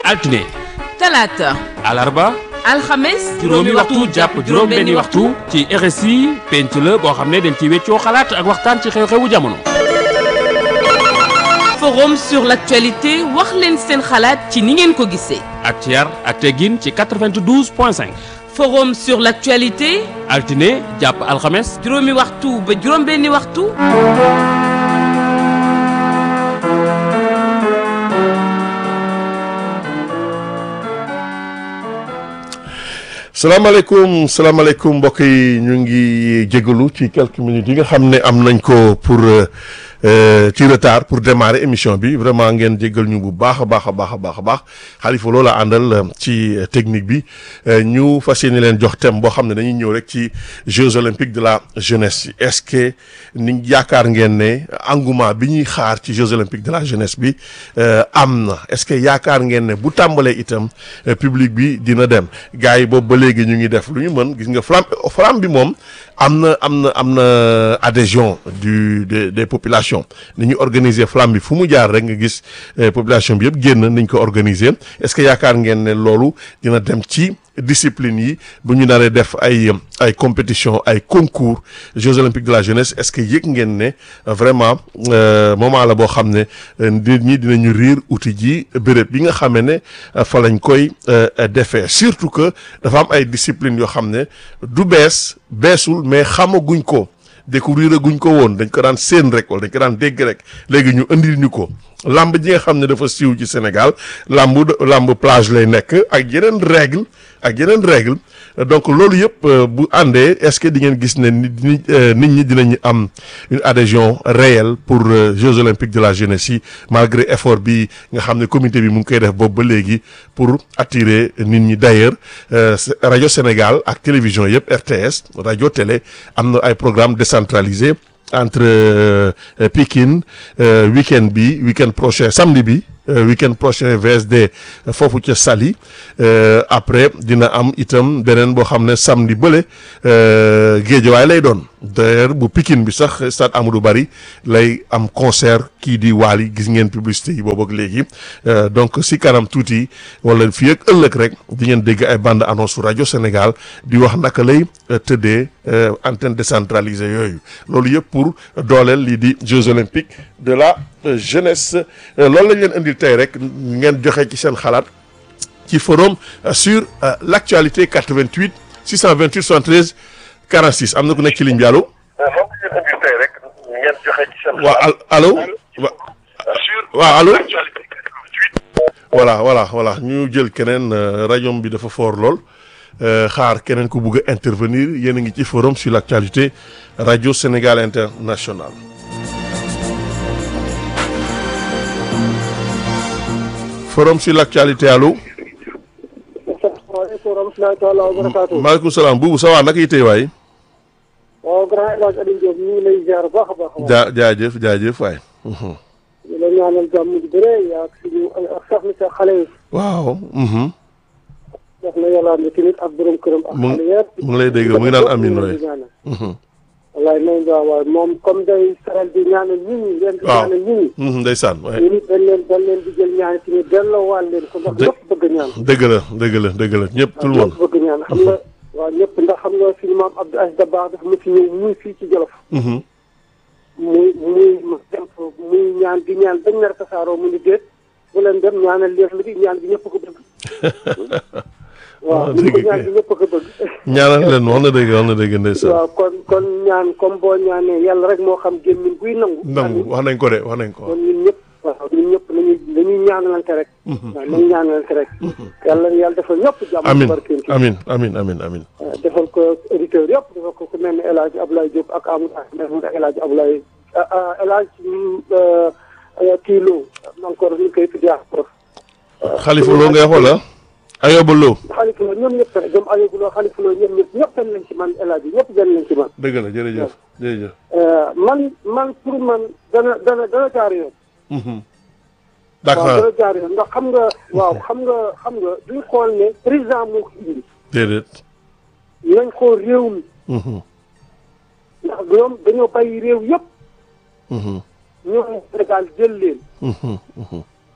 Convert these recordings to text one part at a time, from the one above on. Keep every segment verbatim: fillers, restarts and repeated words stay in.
altine talaata alarba alxames juróomi waxtu jàpp juróom benni waxtu ci R S I penc la boo xam ne dañ ci weccoo xalaat ak waxtaan ci xew-xewu jamono. forum sur l'actualité wax leen seen xalaat ci ni ngeen ko gisee. ak ci yar ak teggin ci quatre-vingt-douze point cinq. forum sur l'actualité altine jàpp alxames juróomi waxtu ba juróom benni waxtu. salaamaaleykum salaamaaleykum mbokk yi ñu ngi jégalu ci quelques minutes yi nga xam ne am nañ ko pour ci retard pour démarrer émission bi vraiment ngeen jégal ñu bu baax a baax a baax a baax a baax Xalifa loola àndal ci technique bi ñu fas yéene leen jox thème boo xam ne dañuy ñëw rek ci Jeux olympiques de la jeunesse est-ce que ni yaakaar ngeen ne engouement bi ñuy xaar ci Jeux olympiques de la jeunesse bi am na est-ce que yaakaar ngeen ne bu tàmbalee itam public bi dina dem gars yi boobu ba léegi ñu ngi def lu ñu mën gis nga flamme flamme bi moom am na am na am na adhésion du des des populations ni ñu organiser flamme bi fu mu jaar rek nga gis population bi yëpp génn niñ ko organiser est-ce que yaakaar ngeen ne loolu dina dem ci discipline yi bu ñu naree def ay ay compétition ay concours Jeux olympiques de la jeunesse est-ce que yëg ngeen ne vraiment moment la boo xam ne nit ñi dinañu riir uti ji béréb bi nga xamee ne fa lañ koy defee surtout que dafa am ay discipline yoo xam ne du bees beesul mais xamaguñ ko découvrir guñ ko woon dañ ko daan séen rek wala dañ ko daan dégg rek léegi ñu indil ñu ko lamb ji nga xam ne dafa siiw ci Sénégal lamb lamb plage lay nekk ak yeneen règle ak yeneen règle donc loolu yëpp bu àndee est-ce que di ngeen gis ne nit ñi nit ñi dinañu am une adhésion réelle pour Jeux olympiques de la jeunesse yi malgré effort bi nga xam ne comité bi mu ngi koy def boobu ba léegi pour attirer nit ñi d'ailleurs rajo Sénégal ak télévision yëpp R T S rajo télé am na ay programmes décentralisés entre euh, Pikine euh, week-end bi week-end prochain samedi bi euh, week-end prochain V S D foofu ca Saly après dina am itam beneen boo xam ne samedi bële Guédiawaye lay doon d'ailleurs bu Pikine bi sax stade Amadou Barry lay am concert kii di Wally gis ngeen publicité yi boobu ak léegi donc si kanam tuuti wala fii ak ëllëg rek di ngeen dégg ay bande annonce su rajo Sénégal di wax naka lay tëddee antenne décentralisée yooyu loolu yëpp pour dooleel lii di Jeux olympiques de la jeunesse loolu lañ leen indil tey rek ngeen joxe ci seen xalaat ci forum sur l'actualité quatre-vingt-huit six cent vingt-huit soixante-treize quarante-six am na ku nekk ci ligne bi allo. moom la ñu indil tey rek ngeen joxe ci seen. waaw allo. waaw allo. voilà voilà voilà ñu jël keneen rajo bi dafa fort lool xaar keneen ku bugg a intervenir yéen a ngi ci forum sur l'actualité radio Sénégal International. forum sur l'actualité allo. asalaamaaleykum wa rahmatulahi taala wa barakaatu. maaleykum salaam buubu ça va naka yi tey waay. waaw grand El Hadj Aliou Diop ñu ngi lay ziar bu baax a baax. jaa jaajëf jaajëf waay. ñu la ñaanal jàmm ju bëre yaa ak suñu ak sax mi sa xale yi. waaw. def na yàlla am tamit ak borom këram. ak xale yëpp mu ngi lay dégg mu ngi naan amiin waay. wallaay nañ waaw waaw moom comme day saral di ñaanal nit ñi. leen di ñaanal nit ñi. ndeysaan waay. ñu nit dañ leen dañ leen di jël ñaan tamit delloo waal leen ko ndax ñëpp bëgg ñaan. dëgg la dëgg la dëgg la ñëpp tout le monde. ñëpp bëgg ñaan xam nga. waaw ñëpp ndax xam nga suñu maam Abdou Aziz Dabakh dafa mu fi ñëw muy fii ci Jolof. muy muy dem muy ñaan di ñaan bañ nar tasaaroo mu ni déet bu leen dem ñaanal leer li di ñaan bi ñëpp ko bëgg. waaw ñu ko ñaan bi ñëpp ko bëgg. ñaanal leen wax na dëgg wax na dëgg ndeysaan. waaw kon kon ñaan comme boo ñaanee yàlla rek moo xam gémmiñ guy nangu. nangu wax nañ ko de wax nañ ko. kon ñun ñëpp waaw ñun ñëpp nañuy dañuy ñaanalante rek. waaw nañu ñaanalante rek. yàlla yàlla defal ñëpp jàmm. amiin amiin amiin amiin amiin. defal ko auditeurs yëpp defal ko ku mel ne El Hadj Abdoulaye Diop ak Amadou El Hadj Abdoulaye El Hadj kii Lo encore ñu koy tuddee ak. Khalifa Lo ngay xool ah. Ayoba Lo. Khalifa Lo ñoom ñëpp rek ñoom Ayoba Lo Khalifa Lo ñoom ñëpp ñëpp benn lañ ci man El Hadj ñëpp benn lañ ci man. dëgg la jërëjëf jërëjëf. man man pour man dana dana dana jaar yoon. d'accord waaw dana jaar yoon ndax xam nga waaw xam nga xam nga duñ xool ne président moo ko indi. déedéet. nañ xool réew mi. ndax ñoom dañoo bàyyi réew yëpp. ñoom Sénégal jël leen.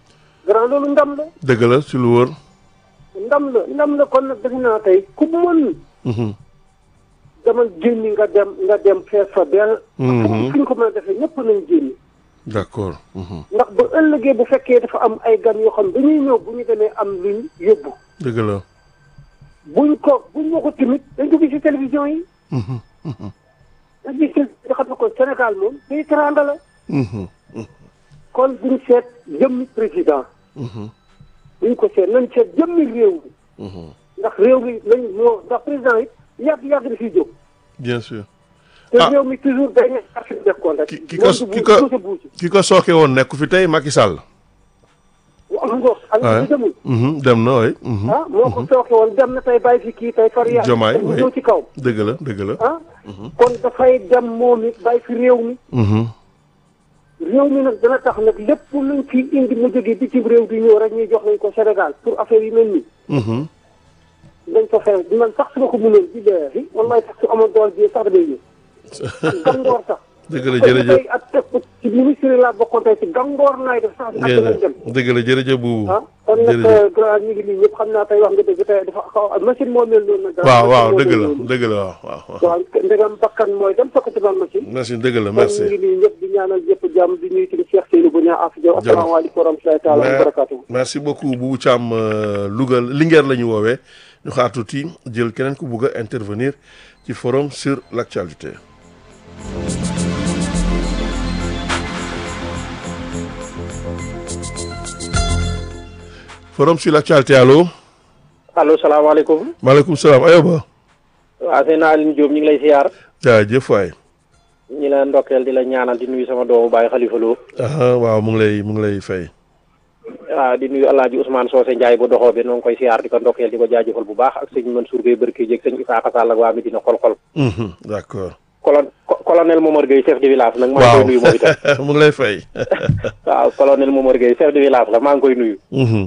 grand loolu ndam la. dëgg la si lu wóor. ndam la ndam la kon nag defe naa tey ku mën. dama génni nga dem nga dem fees fa del. fi ñu ko mën a defee ñëpp nañ génni. d'accord. ndax ba ëllëgee bu fekkee dafa am ay gan yoo xam dañuy ñëw bu ñu demee am luñ yóbbu. dëgg la. buñ ko buñ ma ko timit dañ ko gis ci télévision yi. dañ gis nga xam ne ko Sénégal moom day teranga la. kon buñ seet jëmmi président. buñ ko seet nañ seet jëmmi réew mi. ndax réew mi lañ moo ndax président yi yàgg yàgg da fiy jóg. bien sûr. te réew mi toujours day nekk ak fi nekkoon rek. ki ki ko ki ko ki ko sooke woon nekku fi tey Macky Sall. am nga am demul. dem na waay. ah moo ko sooke woon dem na tey bàyyi fi kii tey far yaa Jomaay ñëw ci kaw. dëgg la dëgg la. ah kon dafay dem moom it bàyyi fi réew mi. réew mi nag dana tax nag lépp luñ fi indi mu jógee bitim réew di ñëw rek ñuy jox nañ ko Sénégal pour affaire yi mel nii. dañ ko xew man sax su ma ko mënoon di leer wallaay sax su amoon dool bi sax damay ñëw. gangoor sax. dëgg la jërëjëf ak teg ci ministre laa bokkoon tey ci gangoor naay def sax ak lañ dem. dëgg la jërëjëf bu. ah kon nag grand ñu ngi nii ñëpp xam naa tey wax nga dëgg tey dafa xaw machine moo mel noonu nag. waaw waaw dëgg la dëgg la waaw waaw. waaw ndegam bakkan mooy dem fekk ci ban machine. machine dëgg la merci. ñu ngi nii ñëpp di ñaanal ñëpp jàmm di nuyu tamit Cheikh Seydou bu ñaa af Diop. asalaamaaleykum wa rahmatulahi taala wa barakatuh. merci beaucoup Boubou Thiam Louga Linguère la ñu woowee ñu xaar tuuti jël keneen ku bugg a intervenir ci forum sur l'actualité. forum sur l'actualité allo. allo salaamaaleykum. maaleykum salaam Ayoba. waaw sëñ Aline Diop ñu ngi lay siyaar. jaajëf waay. ñi la ndokkeel di la ñaanal di nuyu sama doomu baay Khalifa Lo. waaw mu ngi lay mu ngi lay fay. waaw di nuyu El Hadj Ousmane Socé Ndiaye bu doxoo bi noo ngi koy siyaar di ko ndokkeel di ko jaajëfal bu baax ak sëñ Mansour Gueye Barke Dieg sëñ Issa Sall ak waa Medina xol-xol. d'accord. colon colonel Momar Gueye chef de village nag. maa ngi koy nuyu moom itam. mu ngi lay fay. waaw colonel Momar Gueye chef de village la maa ngi koy nuyu.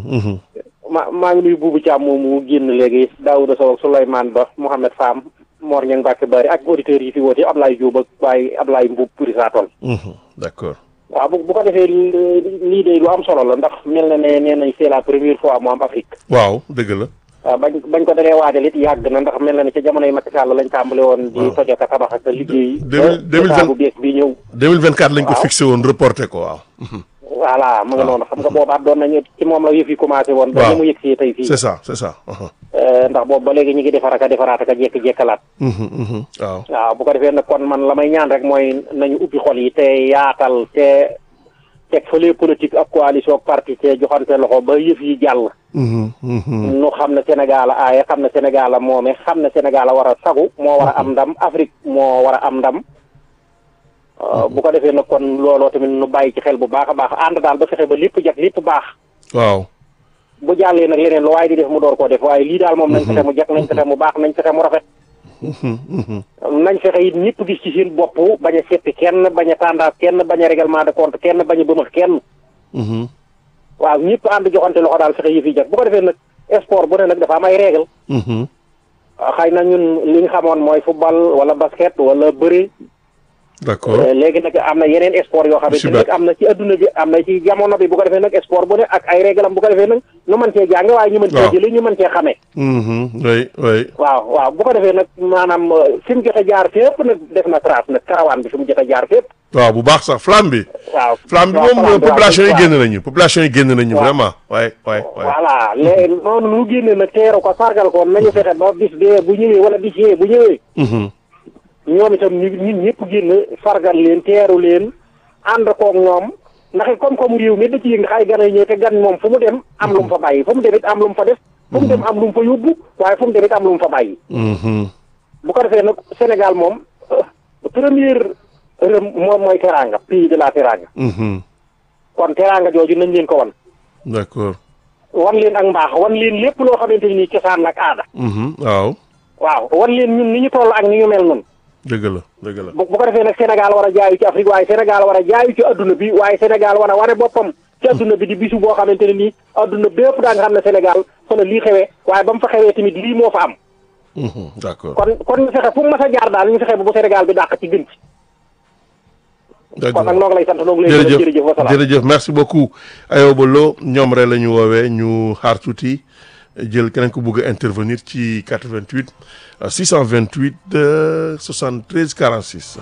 ma maa ngi nuyu Boubou Thiam moom mu génn léegi Daouda Sow ak Souleymane Ba Mouhamed Fam Mor Niang Mbacke Bari ak auditeurs yi fi woote Ablaye Diop ak waaye Ablaye Mboub Purisa Toll. d'accord. waaw bu bu ko defee lii de lu am solo la ndax mel na ne nee nañ c'est la première fois mu am Afrique. waaw dëgg la. waaw bañ bañ ko daree waajal it yàgg na ndax mel na ne ca jamonoy Macky Sall lañ tàmbale woon. di tojoo ka tabax ak liggéey. deux mille vingt bu bees bi ñëw. deux mille vingt quatre lañ ko fixé woon reporté ko waaw. voilà mu nga noonu xam nga boobaat doon nañu ci moom la yëf yi commencé woon. ba ni mu yëg si tey fii. c'est ça c'est ça. ndax boobu ba léegi ñu ngi defar ak a defaraat ak a jékki-jékkalaat. waaw. waaw bu ko defee nag kon man la may ñaan rek mooy nañu ubbi xol yi te yaatal te teg fële politique ak coalition ak parti te joxante loxo ba yëf yi jàll. nu xam ne Sénégal a aaye xam ne Sénégal a moome xam ne Sénégal a war a sagu moo war a am ndam Afrique moo war a am ndam. bu ko defee nag kon looloo tamit nu bàyyi ci xel bu baax a baax ànd daal ba fexe ba lépp jag lépp baax. waaw. bu jàllee nag leneen lu waaye di def mu door koo def waaye lii daal moom nañ fexe mu jag nañ fexe mu baax nañ fexe mu rafet. nañ fexe it ñëpp gis ci seen bopp bañ a seppi kenn bañ a tendance kenn bañ a règlement de compte kenn bañ a bëmax kenn. waaw ñëpp ànd joxante loxo daal fexe yëf yi jag bu ko defee nag sport bu ne nag dafa am ay règle. xëy na ñun li ñu xamoon mooy football wala basket wala bëri. d'accord léegi nag am na yeneen sport yoo xamante ne nag am na ci adduna bi am na ci jamono bi bu ko defee nag sport bu ne ak ay réglam bu ko defee nag ñu mën cee jàng waaye ñu mën cee jëlee ñu mën cee xamee. oui oui. waaw waaw bu ko defee nag maanaam fi mu jot a jaar fépp nag def na trace nag karawaan bi fi mu jot a jaar fépp. waaw bu baax sax flamme bi. waaw flamme bi moom population yi génn nañu population yi génn nañu vraiment. waay waay waay. voilà léegi noonu nu génne nag teeru ko sargal ko nañu fexe ba bis bee bu ñëwee wala bis yee bu ñëwee. ñoom itam ñu ñun ñëpp génn fargal leen teeru leen ànd koog ñoom ndax comme comme réew mi da ci yëngu xay gan ay ñëw te gan moom fu mu dem am lu mu fa bàyyi fu mu dem it am lu mu fa def. fu mu dem am lu mu fa yóbbu waaye fu mu dem it am lu mu fa bàyyi. bu ko defee nag Sénégal moom première rëm moom mooy teranga pays de la teranga. kon teranga jooju nañ leen ko wan. d'accord. wan leen ak mbaax wan leen lépp loo xamante ni cosaan ak aada. waaw. waaw wan leen ñun ni ñu toll ak ni ñu mel noonu. dëgg la dëgg la. bu bu ko defee nag Sénégal war a jaayu ci Afrique waaye Sénégal war a jaayu ci adduna bi waaye Sénégal war a wane boppam ci adduna bi di bisu boo xamante ne nii adduna bépp daa nga xam ne Sénégal fa la lii xewee waaye ba mu fa xewee tamit lii moo fa am. d'accord kon kon ñu fexe fu mu mas a jaar daal ñu fexe ba bu Sénégal bi dàq ci gën ci. kon nag noo ngi lay sant noo ngi lay gërëm jërëjëf wasalaam jërëjëf merci beaucoup Ayoba Lo ñoom rek la ñu woowee ñu xaar tuuti jël keneen ku bëgg a intervenir ci quatre-vingt-huit six cent vingt-huit soixante-treize quarante-six.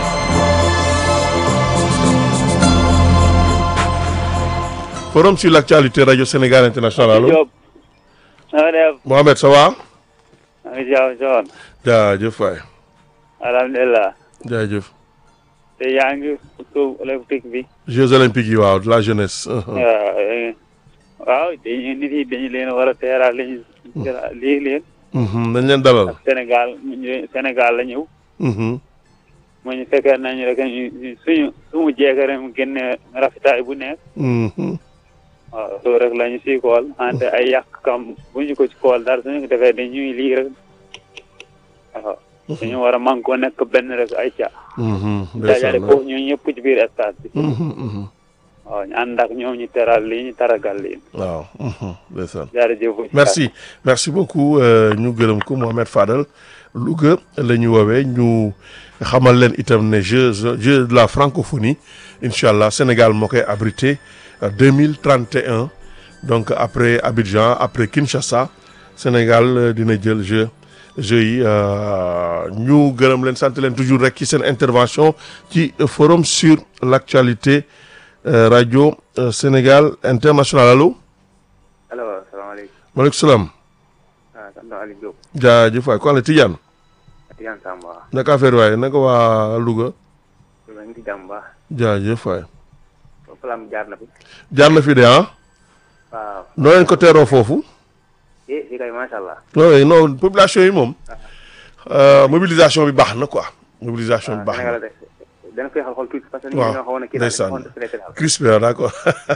Forum sur l'actualité Radio Sénégal International allo. Diop. na nga def. Mohamed ça va. maa ngi jaaw John. jaajëf waay. alhamdulilah. jaajëf. te yaa ngi suuf olympique bi. Jeux olympiques yi waaw de la jeunesse. waaw waaw dañuy nit yi dañu leen war a teeraal lañu. lii leen. dañ leen dalal. ak Sénégal mu ñu Sénégal la ñëw. mu ñu fekkee nañu rek ñu suñu sumu jeekare mu génne rafetaay bu nekk. waaw loolu rek la ñu siy kool ante ay yàq kam bu ñu ko ci kool dara suñu ko defee dañuy lii rek waaw dañu war a mànkoo nekk benn rek ay ca dajale foofu ñoo ñëpp ci biir stade bi waaw ñu ànd ak ñoom ñu teral lii ñu taragal lii waaw ndeysaan jërëjëf merci merci beaucoup ñu gërëm ko Mohamed Fadel Louga la ñu woowee ñu xamal leen itam ne jeu jeu de la francophonie incha allah Sénégal moo koy abrité deux mille trente et un donc après Abidjan après Kinshasa Sénégal dina jël jeu jeu yi ñu gërëm leen sant leen toujours rek ci seen intervention ci forum sur l'actualité radio Sénégal international allo. allo salaamaaleykum. maaleykum salaam. ah sant Aliou Diop. jaajëf waay ko la Tidiane. Tidiane Samba. naka affaire waaye naka waa Louga. maa ngi ci jàmm baax. jaajëf waay. Falaam jaar na fi. jaar na fi de ah. waaw. noo leen ko teeroo foofu. eh fii kay macha allah. non non population yi moom. mobilisation bi baax na quoi. mobilisation bi baax na. dana koy xool tuuti parce que. waaw ndeysaan crispé la d'accord.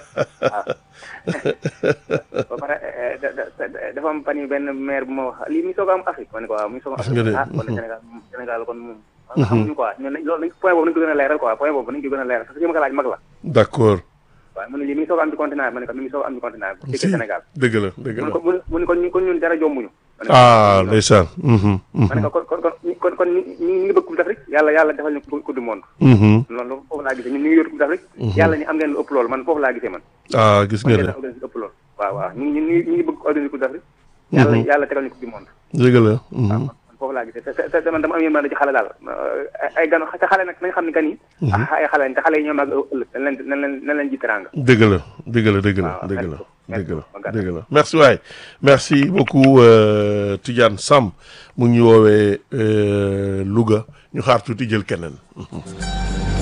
ba pare dafa am fan yi benn maire bu ma wax lii mi soog a am Afrique ma ne ko waaw mi soog a am Afrique ah kon Sénégal Sénégal kon moom. xamuñu quoi ñun loolu point boobu nañu ko gën a leeral quoi point boobu nañu ko gën a leeral parce que li ma ko laaj mag la. d'accord. waaw mu ne lii mi ngi soog a am ci continent bi ma ne ko mi ngi soog a am ci continent bi. si Sénégal dëgg la dëgg la. mu ne ko kon ñun dara jombuñu. ah ndeysaan. ma ne ko kon kon kon kon ñu ngi bëgg coupe d'Afrique yàlla yàlla defal ñu coupe du monde. loolu foofu laa gisee ñun ñu ngi yor coupe d'Afrique. yàlla ñu am ngeen lu ëpp loolu man foofu laa gisee man. ah gis nga ne man ngeen ëpp loolu. waaw waaw ñu ngi ñu ngi ñu ngi bëgg organiser coupe d'Afrique. yàlla yàlla tegal ñu coupe du monde. dëgg la. waaw foofu laa gisee te te man dama am yéen ma ci xale daal ay gan te xale nag nañ xam ne gan yi. ay xale lañ te xale yi ñoom ak ëllëg nañ leen nañ leen nañ leen ji teraanga. dëgg la dëgg la dëgg la dëgg la dëgg la dëgg la merci waay merci beaucoup Tidiane Samb mu ngi ñu woowee Louga ñu xaar tuuti jël keneen.